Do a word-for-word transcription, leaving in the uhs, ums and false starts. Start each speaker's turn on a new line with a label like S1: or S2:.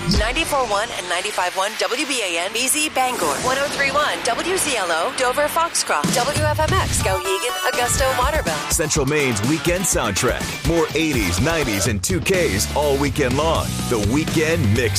S1: ninety-four point one and ninety-five point one W B A N B Z Bangor, one oh three point one W Z L O Dover Foxcroft, W F M X Skowhegan, Augusta, Waterville.
S2: Central Maine's weekend soundtrack. More eighties, nineties, and two Ks all weekend long. The Weekend Mix